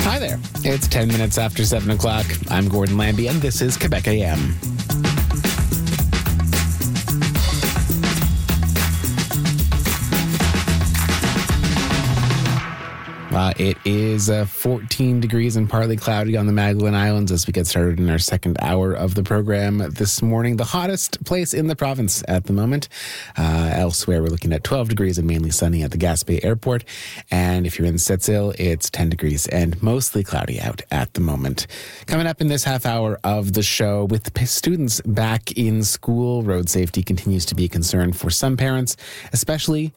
Hi there. It's 10 minutes after 7 o'clock. I'm Gordon Lambie, and this is Quebec AM. It is 14 degrees and partly cloudy on the Magdalen Islands as we get started in our second hour of the program this morning. The hottest place in the province at the moment. Elsewhere, we're looking at 12 degrees and mainly sunny at the Gaspé Airport. And if you're in Sept-Îles, it's 10 degrees and mostly cloudy out at the moment. Coming up in this half hour of the show, with students back in school, road safety continues to be a concern for some parents, especially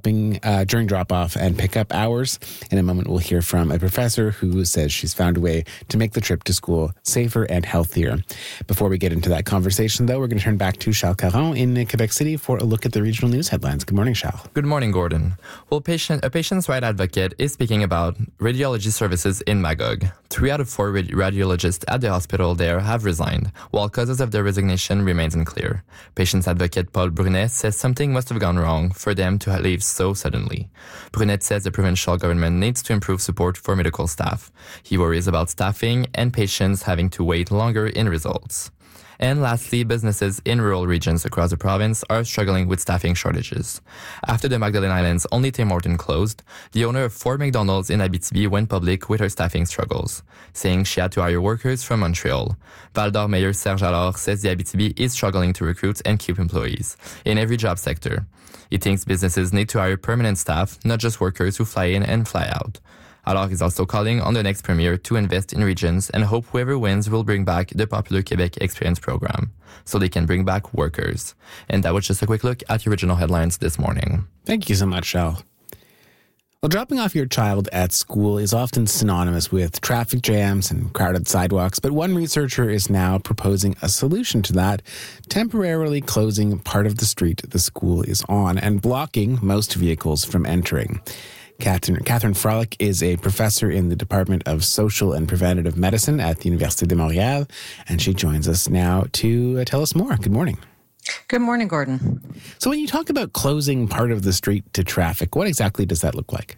during drop-off and pickup hours. In a moment, we'll hear from a professor who says she's found a way to make the trip to school safer and healthier. Before we get into that conversation, though, we're going to turn back to Charles Caron in Quebec City for a look at the regional news headlines. Good morning, Charles. Good morning, Gordon. Well, a patient's right advocate is speaking about radiology services in Magog. 3 out of 4 radiologists at the hospital there have resigned, while causes of their resignation remains unclear. Patient's advocate Paul Brunet says something must have gone wrong for them to leave so suddenly. Brunet says the provincial government needs to improve support for medical staff. He worries about staffing and patients having to wait longer in results. And lastly, businesses in rural regions across the province are struggling with staffing shortages. After the Magdalen Islands' only Tim Hortons closed, the owner of 4 McDonald's in Abitibi went public with her staffing struggles, saying she had to hire workers from Montreal. Val-d'Or Mayor Serge Allard says the Abitibi is struggling to recruit and keep employees in every job sector. He thinks businesses need to hire permanent staff, not just workers who fly in and fly out. Allard is also calling on the next premier to invest in regions and hope whoever wins will bring back the popular Quebec Experience program so they can bring back workers. And that was just a quick look at the original headlines this morning. Thank you so much, Charles. Well, dropping off your child at school is often synonymous with traffic jams and crowded sidewalks, but one researcher is now proposing a solution to that, temporarily closing part of the street the school is on and blocking most vehicles from entering. Catherine Frolic is a professor in the Department of Social and Preventative Medicine at the Université de Montréal, and she joins us now to tell us more. Good morning. Good morning, Gordon. So when you talk about closing part of the street to traffic, what exactly does that look like?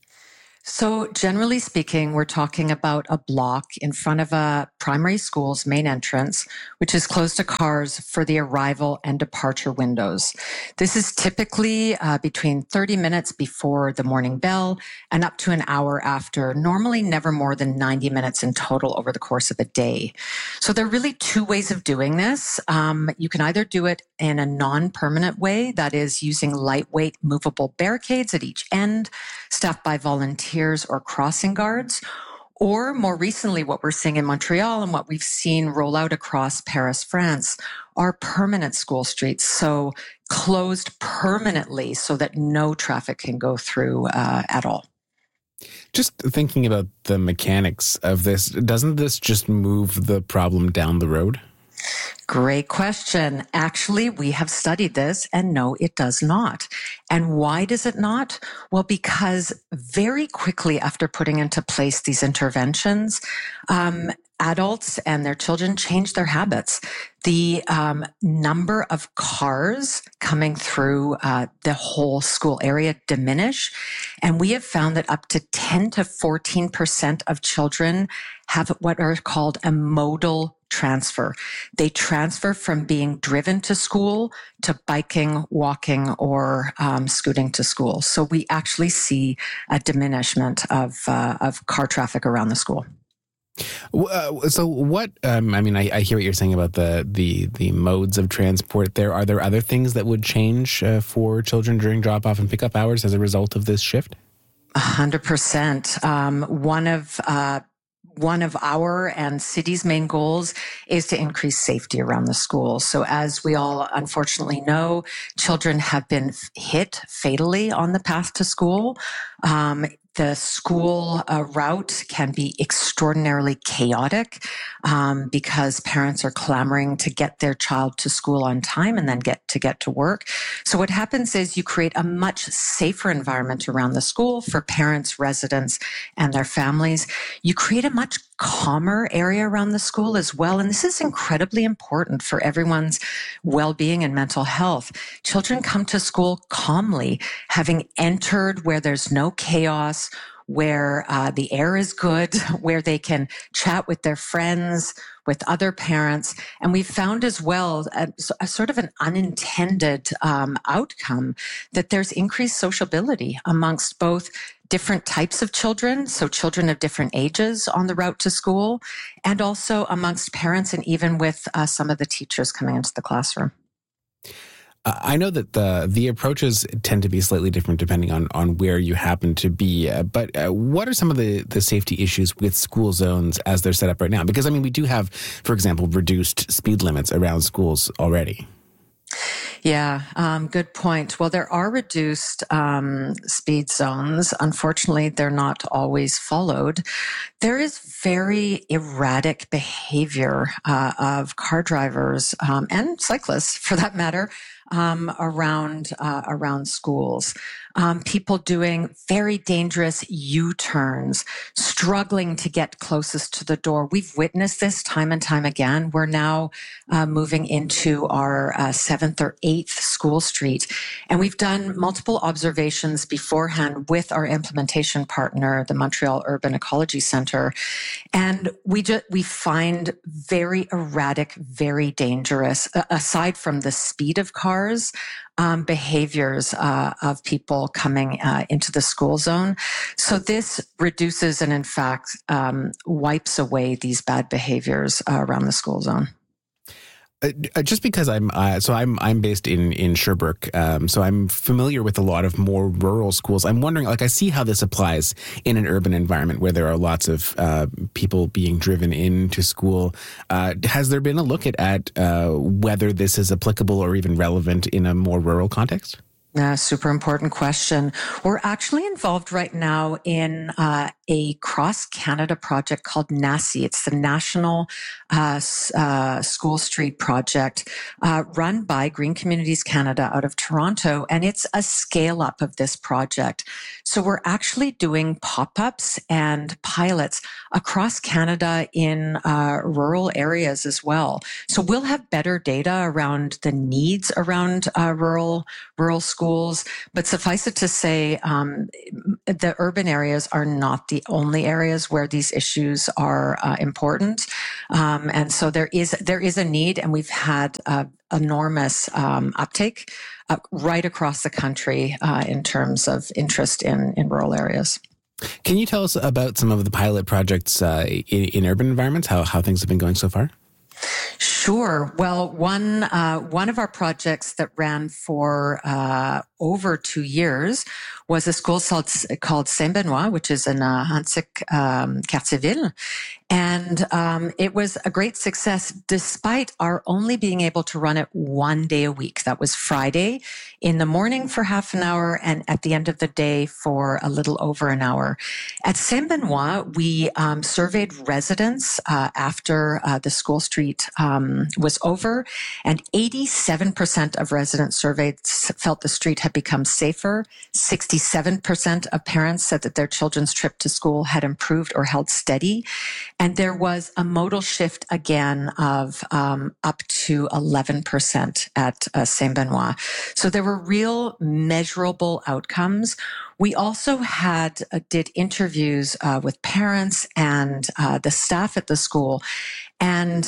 So generally speaking, we're talking about a block in front of a primary school's main entrance, which is closed to cars for the arrival and departure windows. This is typically between 30 minutes before the morning bell and up to an hour after, normally never more than 90 minutes in total over the course of a day. So there are really 2 ways of doing this. You can either do it in a non-permanent way, that is using lightweight movable barricades at each end, staffed by volunteers or crossing guards, or more recently what we're seeing in Montreal and what we've seen roll out across Paris, France, are permanent school streets, so closed permanently so that no traffic can go through at all. Just thinking about the mechanics of this, doesn't this just move the problem down the road? Great question. Actually, we have studied this, and no, it does not. And why does it not? Well, because very quickly after putting into place these interventions, adults and their children change their habits. The number of cars coming through the whole school area diminish. And we have found that up to 10 to 14% of children have what are called a modal transfer. They transfer from being driven to school to biking, walking, or scooting to school. So we actually see a diminishment of car traffic around the school. So what, I hear what you're saying about the modes of transport there. Are there other things that would change for children during drop-off and pickup hours as a result of this shift? 100%. One of our and city's main goals is to increase safety around the school. So as we all unfortunately know, children have been hit fatally on the path to school. The school route can be extraordinarily chaotic because parents are clamoring to get their child to school on time and then get to work. So what happens is you create a much safer environment around the school for parents, residents, and their families. You create a much calmer area around the school as well. And this is incredibly important for everyone's well-being and mental health. Children come to school calmly, having entered where there's no chaos, where the air is good, where they can chat with their friends, with other parents. And we found as well a sort of an unintended outcome that there's increased sociability amongst both different types of children, so children of different ages on the route to school, and also amongst parents and even with some of the teachers coming into the classroom. I know that the approaches tend to be slightly different depending on where you happen to be. But what are some of the safety issues with school zones as they're set up right now? Because, I mean, we do have, for example, reduced speed limits around schools already. Yeah, good point. Well, there are reduced speed zones. Unfortunately, they're not always followed. There is very erratic behavior of car drivers and cyclists, for that matter, around schools. People doing very dangerous U-turns, struggling to get closest to the door. We've witnessed this time and time again. We're now moving into our 7th or 8th school street, and we've done multiple observations beforehand with our implementation partner, the Montreal Urban Ecology Center, and we find very erratic, very dangerous, aside from the speed of cars, behaviors of people coming into the school zone. So this reduces and in fact wipes away these bad behaviors around the school zone. Just because I'm based in Sherbrooke, so I'm familiar with a lot of more rural schools. I'm wondering, like, I see how this applies in an urban environment where there are lots of people being driven into school. Has there been a look at whether this is applicable or even relevant in a more rural context? Super important question. We're actually involved right now in a cross-Canada project called NACI. It's the National School Street Project run by Green Communities Canada out of Toronto, and it's a scale-up of this project. So we're actually doing pop-ups and pilots across Canada in rural areas as well. So we'll have better data around the needs around rural schools, but suffice it to say, the urban areas are not the only areas where these issues are important, and so there is a need, and we've had enormous uptake right across the country in terms of interest in rural areas. Can you tell us about some of the pilot projects in urban environments? How things have been going so far? Sure. Well, one of our projects that ran for over 2 years was a school called Saint-Benoît, which is in Hansik Quartier-Ville. And it was a great success despite our only being able to run it one day a week. That was Friday in the morning for half an hour and at the end of the day for a little over an hour. At Saint-Benoît, we surveyed residents after the school street was over, and 87% of residents surveyed felt the street had become safer. 67% of parents said that their children's trip to school had improved or held steady. And there was a modal shift again of up to 11% at Saint-Benoît. So there were real measurable outcomes. We also did interviews with parents and the staff at the school, and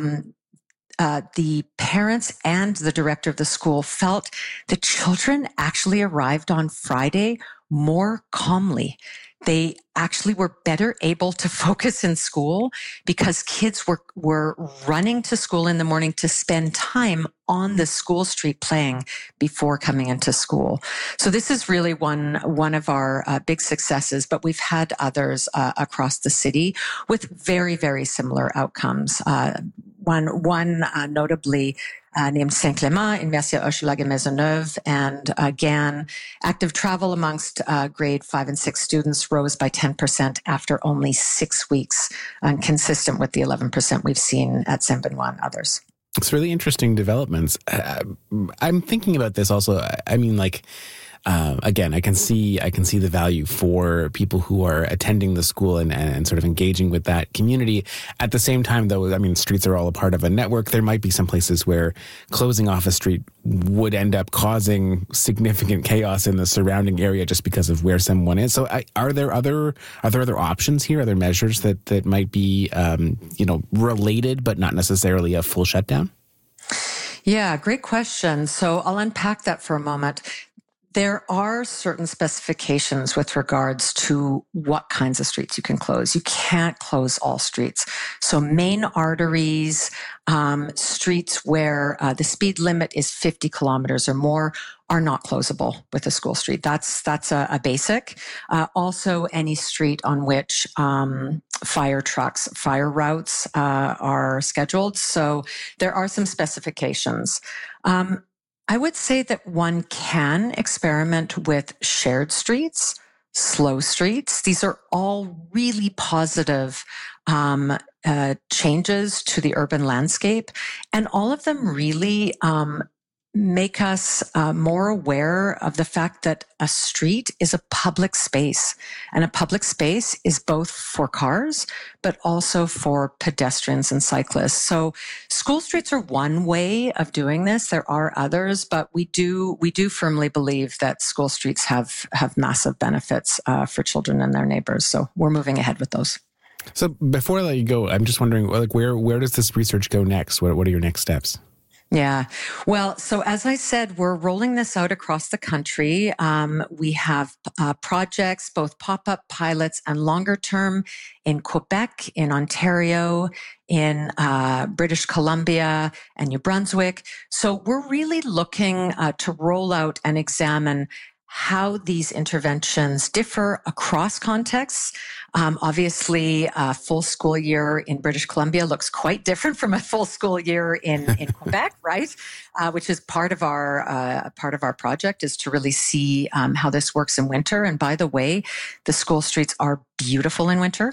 the parents and the director of the school felt the children actually arrived on Friday more calmly. They actually were better able to focus in school because kids were running to school in the morning to spend time on the school street playing before coming into school. So this is really one of our big successes, but we've had others across the city with very, very similar outcomes. One notably named Saint-Clément in Mercier, Hochelaga, and Maisonneuve. And again, active travel amongst grade 5 and 6 students rose by 10% after only 6 weeks, consistent with the 11% we've seen at Saint-Benoît and others. It's really interesting developments. I'm thinking about this also. I mean, like, again, I can see the value for people who are attending the school and sort of engaging with that community. At the same time, though, I mean, streets are all a part of a network. There might be some places where closing off a street would end up causing significant chaos in the surrounding area just because of where someone is. So, are there other options here? Are there measures that might be related but not necessarily a full shutdown? Yeah, great question. So I'll unpack that for a moment. There are certain specifications with regards to what kinds of streets you can close. You can't close all streets. So main arteries, streets where the speed limit is 50 kilometers or more are not closable with a school street. That's a basic. Also, any street on which fire trucks, fire routes are scheduled. So there are some specifications. I would say that one can experiment with shared streets, slow streets. These are all really positive changes to the urban landscape, and all of them really make us more aware of the fact that a street is a public space, and a public space is both for cars but also for pedestrians and cyclists. So school streets are one way of doing this. There are others, but we do firmly believe that school streets have massive benefits for children and their neighbors. So we're moving ahead with those. So before I let you go, I'm just wondering, like, where does this research go next? What are your next steps? Yeah. Well, so as I said, we're rolling this out across the country. We have projects, both pop-up pilots and longer term in Quebec, in Ontario, in British Columbia and New Brunswick. So we're really looking to roll out and examine how these interventions differ across contexts. Obviously, a full school year in British Columbia looks quite different from a full school year in Quebec, right? Which is part of our project, is to really see how this works in winter. And by the way, the school streets are beautiful in winter.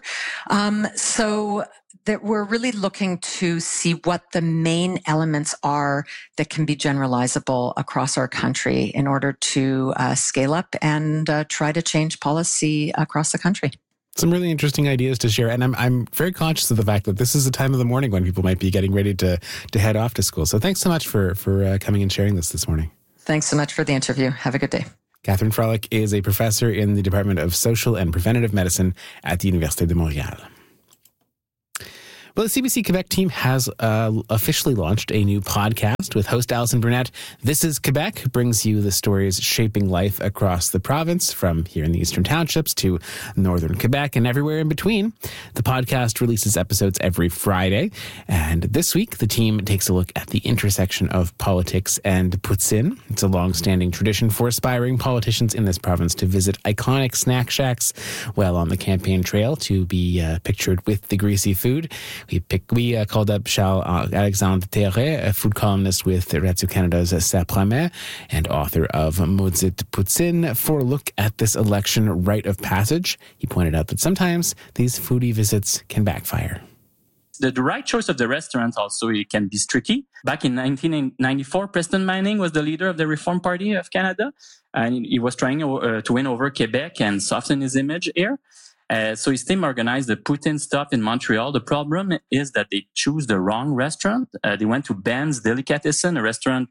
So that we're really looking to see what the main elements are that can be generalizable across our country in order to scale up and try to change policy across the country. Some really interesting ideas to share. And I'm very conscious of the fact that this is the time of the morning when people might be getting ready to head off to school. So thanks so much for coming and sharing this morning. Thanks so much for the interview. Have a good day. Catherine Froelich is a professor in the Department of Social and Preventative Medicine at the Université de Montréal. Well, the CBC Quebec team has officially launched a new podcast with host Alison Burnett. This is Quebec, brings you the stories shaping life across the province, from here in the Eastern Townships to Northern Quebec and everywhere in between. The podcast releases episodes every Friday. And this week, the team takes a look at the intersection of politics and poutine. It's a long-standing tradition for aspiring politicians in this province to visit iconic snack shacks while on the campaign trail to be pictured with the greasy food. We called up Charles-Alexandre Théoret, a food columnist with Radio-Canada's Ça Promet and author of Maudite Poutine, for a look at this election rite of passage. He pointed out that sometimes these foodie visits can backfire. The right choice of the restaurant also, it can be tricky. Back in 1994, Preston Manning was the leader of the Reform Party of Canada, and he was trying to win over Quebec and soften his image here. So his team organized the poutine stop in Montreal. The problem is that they choose the wrong restaurant. They went to Ben's Delicatessen, a restaurant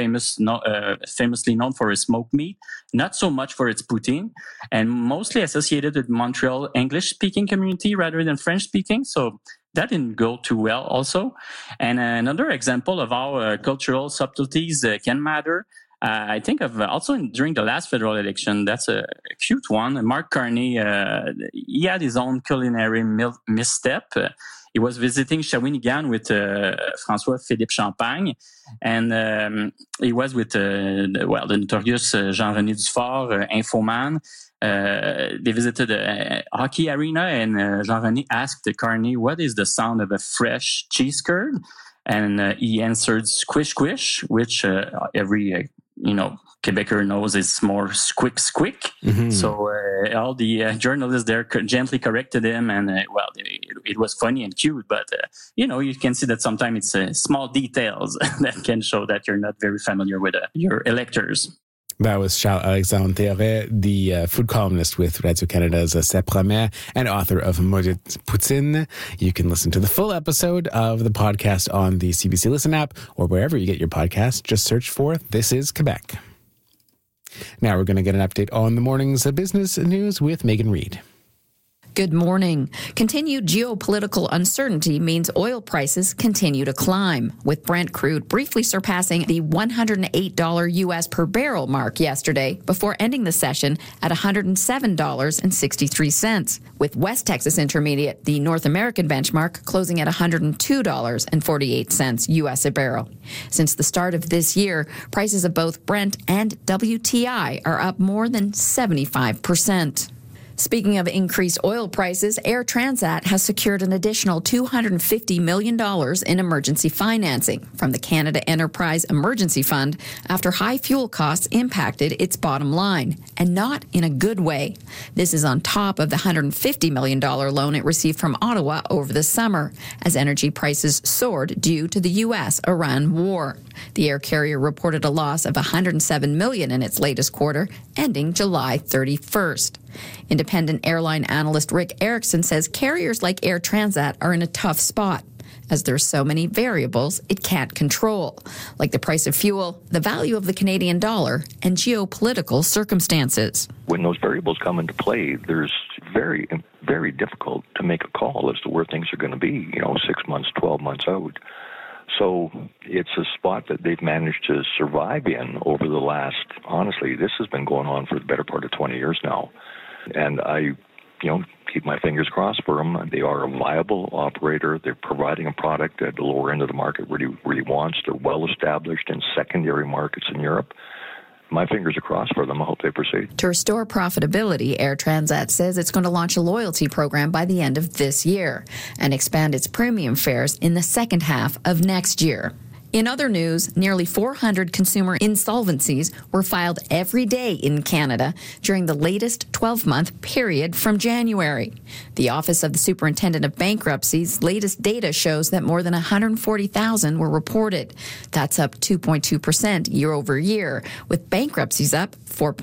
famously known for its smoked meat, not so much for its poutine, and mostly associated with Montreal English-speaking community rather than French-speaking. So that didn't go too well also. And another example of how cultural subtleties can matter, I think of also during the last federal election, that's a cute one. Mark Carney, he had his own culinary misstep. He was visiting Shawinigan with François-Philippe Champagne, and he was with the notorious Jean-René Dufort, Infoman. They visited a hockey arena, and Jean-René asked Carney, "What is the sound of a fresh cheese curd?" And he answered, "Squish, squish," which every Quebecer knows is more squick, squick. Mm-hmm. So all the journalists there gently corrected him, and it was funny and cute. But you can see that sometimes it's small details that can show that you're not very familiar with your electors. That was Charles-Alexandre Théoret, the food columnist with Radio-Canada's Ça Promet and author of Maudite Poutine. You can listen to the full episode of the podcast on the CBC Listen app or wherever you get your podcast. Just search for This is Quebec. Now we're going to get an update on the morning's business news with Megan Reid. Good morning. Continued geopolitical uncertainty means oil prices continue to climb, with Brent crude briefly surpassing the $108 U.S. per barrel mark yesterday before ending the session at $107.63, with West Texas Intermediate, the North American benchmark, closing at $102.48 U.S. a barrel. Since the start of this year, prices of both Brent and WTI are up more than 75%. Speaking of increased oil prices, Air Transat has secured an additional $250 million in emergency financing from the Canada Enterprise Emergency Fund after high fuel costs impacted its bottom line, and not in a good way. This is on top of the $150 million loan it received from Ottawa over the summer, as energy prices soared due to the U.S.-Iran war. The air carrier reported a loss of $107 million in its latest quarter, ending July 31st. Independent airline analyst Rick Erickson says carriers like Air Transat are in a tough spot, as there's so many variables it can't control, like the price of fuel, the value of the Canadian dollar, and geopolitical circumstances. When those variables come into play, there's very, very difficult to make a call as to where things are going to be, 6 months, 12 months out. So it's a spot that they've managed to survive in over the last, honestly, this has been going on for the better part of 20 years now. And I, keep my fingers crossed for them. They are a viable operator. They're providing a product at the lower end of the market really wants. They're well established in secondary markets in Europe. My fingers are crossed for them. I hope they proceed. To restore profitability, Air Transat says it's going to launch a loyalty program by the end of this year and expand its premium fares in the second half of next year. In other news, nearly 400 consumer insolvencies were filed every day in Canada during the latest 12-month period from January. The Office of the Superintendent of Bankruptcy's latest data shows that more than 140,000 were reported. That's up 2.2% year over year, with bankruptcies up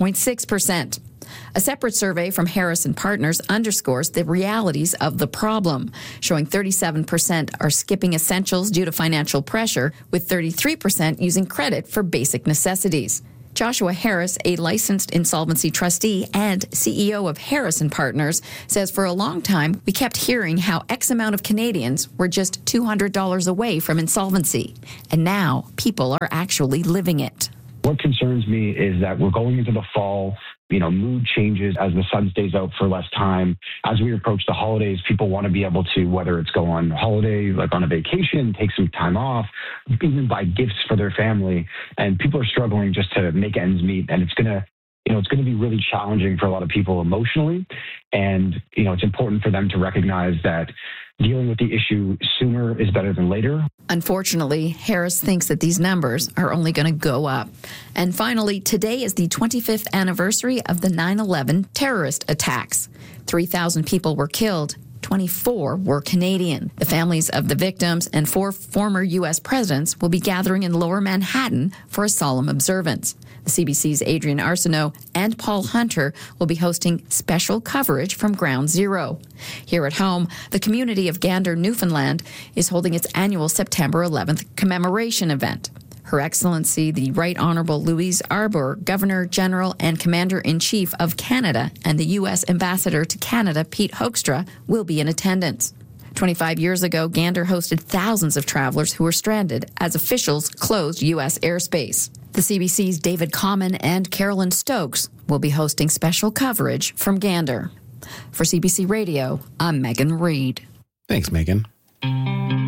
4.6%. A separate survey from Harris & Partners underscores the realities of the problem, showing 37% are skipping essentials due to financial pressure, with 33% using credit for basic necessities. Joshua Harris, a licensed insolvency trustee and CEO of Harris & Partners, says for a long time we kept hearing how X amount of Canadians were just $200 away from insolvency, and now people are actually living it. What concerns me is that we're going into the fall. Mood changes as the sun stays out for less time. As we approach the holidays, people want to be able to, whether it's go on holiday, like on a vacation, take some time off, even buy gifts for their family. And people are struggling just to make ends meet. And it's going to be really challenging for a lot of people emotionally. And, it's important for them to recognize that dealing with the issue sooner is better than later. Unfortunately, Harris thinks that these numbers are only going to go up. And finally, today is the 25th anniversary of the 9/11 terrorist attacks. 3,000 people were killed. 24 were Canadian. The families of the victims and 4 former U.S. presidents will be gathering in Lower Manhattan for a solemn observance. The CBC's Adrian Arsenault and Paul Hunter will be hosting special coverage from Ground Zero. Here at home, the community of Gander, Newfoundland, is holding its annual September 11th commemoration event. Her Excellency, the Right Honourable Louise Arbour, Governor-General and Commander-in-Chief of Canada, and the U.S. Ambassador to Canada, Pete Hoekstra, will be in attendance. 25 years ago, Gander hosted thousands of travelers who were stranded as officials closed U.S. airspace. The CBC's David Common and Carolyn Stokes will be hosting special coverage from Gander. For CBC Radio, I'm Megan Reid. Thanks, Megan.